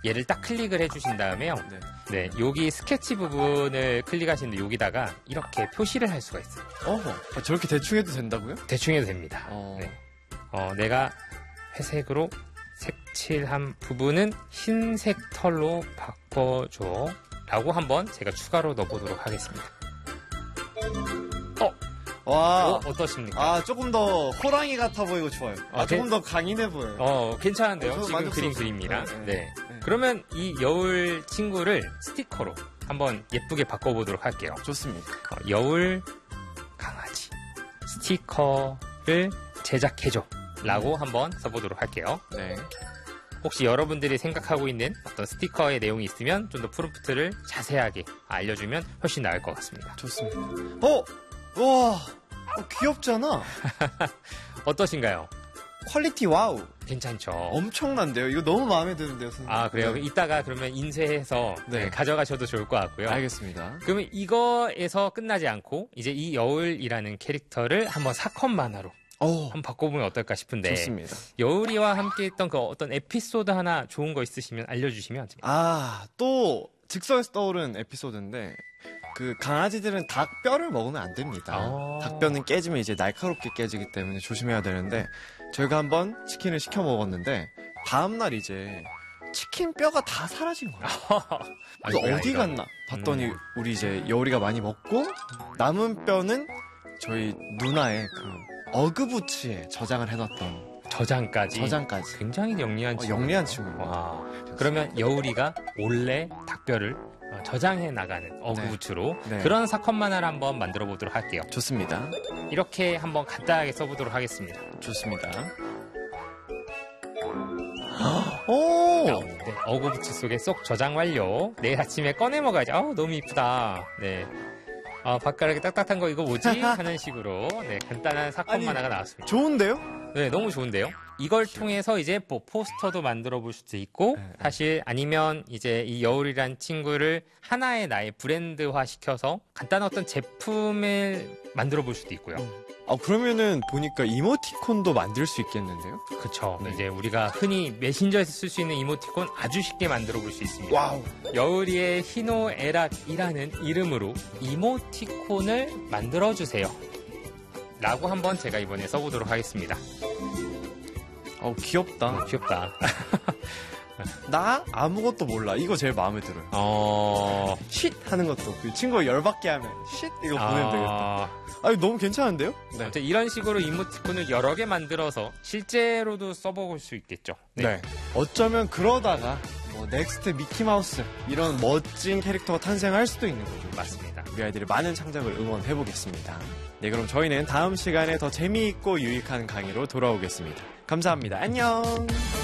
얘를 딱 클릭을 해주신 다음에요. 네, 여기 스케치 부분을 클릭하시는데 여기다가 이렇게 표시를 할 수가 있어요. 저렇게 대충 해도 된다고요? 대충 해도 됩니다. 네. 내가 회색으로 색칠한 부분은 흰색 털로 바꿔줘 라고 한번 제가 추가로 넣어보도록 하겠습니다. 와. 어떠십니까? 조금 더 호랑이 같아 보이고 좋아요. 조금 더 강인해 보여요. 괜찮은데요? 지금 그림이랑. 네. 그러면 이 여울 친구를 스티커로 한번 예쁘게 바꿔보도록 할게요. 좋습니다. 여울 강아지 스티커를 제작해줘 라고 한번 써보도록 할게요. 네. 혹시 여러분들이 생각하고 있는 어떤 스티커의 내용이 있으면 좀 더 프롬프트를 자세하게 알려주면 훨씬 나을 것 같습니다. 좋습니다. 와, 귀엽잖아. 어떠신가요? 퀄리티 와우. 괜찮죠? 엄청난데요? 이거 너무 마음에 드는데요, 선생님. 그래요? 네. 이따가 그러면 인쇄해서 가져가셔도 좋을 것 같고요. 알겠습니다. 그러면 이거에서 끝나지 않고 이제 이 여울이라는 캐릭터를 한번 사컷 만화로 한번 바꿔보면 어떨까 싶은데. 좋습니다. 여울이와 함께 했던 그 어떤 에피소드 하나 좋은 거 있으시면 알려주시면 됩니다. 또 즉석에서 떠오른 에피소드인데 그 강아지들은 닭 뼈를 먹으면 안 됩니다. 닭 뼈는 깨지면 이제 날카롭게 깨지기 때문에 조심해야 되는데 저희가 한번 치킨을 시켜 먹었는데 다음날 이제 치킨 뼈가 다 사라진 거예요. 그래서 어디 갔나 봤더니 우리 이제 여울이가 많이 먹고 남은 뼈는 저희 누나의 그 어그부츠에 저장을 해놨던 저장까지 굉장히 영리한 친구. 영리한 친구입니다. 와. 그러면 여울이가 몰래 닭뼈를 저장해 나가는 어그부츠로 그런 사컷 만화를 한번 만들어 보도록 할게요. 좋습니다. 이렇게 한번 간단하게 써보도록 하겠습니다. 좋습니다. 네, 어그부츠 속에 쏙 저장 완료. 내일 아침에 꺼내 먹어야지. 너무 이쁘다. 네. 바깥에 딱딱한 거 이거 뭐지? 하는 식으로 간단한 사컷 만화가 나왔습니다. 좋은데요? 네, 너무 좋은데요? 이걸 통해서 이제 뭐 포스터도 만들어 볼 수도 있고, 사실 아니면 이제 이 여울이란 친구를 하나의 나의 브랜드화 시켜서 간단한 어떤 제품을 만들어 볼 수도 있고요. 그러면은 보니까 이모티콘도 만들 수 있겠는데요? 그쵸. 이제 우리가 흔히 메신저에서 쓸 수 있는 이모티콘 아주 쉽게 만들어 볼 수 있습니다. 와우. 여울이의 희노애락이라는 이름으로 이모티콘을 만들어 주세요. 라고 한번 제가 이번에 써보도록 하겠습니다. 귀엽다. 귀엽다. 나 아무것도 몰라. 이거 제일 마음에 들어요. 쉿 하는 것도 그 친구가 열받게 하면 쉿 이거 보내면 되겠다. 너무 괜찮은데요? 네. 이런 식으로 이모티콘을 여러 개 만들어서 실제로도 써볼 수 있겠죠. 네. 어쩌면 그러다가 넥스트 미키마우스 이런 멋진 캐릭터가 탄생할 수도 있는 거죠. 맞습니다. 우리 아이들의 많은 창작을 응원해보겠습니다. 네, 그럼 저희는 다음 시간에 더 재미있고 유익한 강의로 돌아오겠습니다. 감사합니다. 안녕.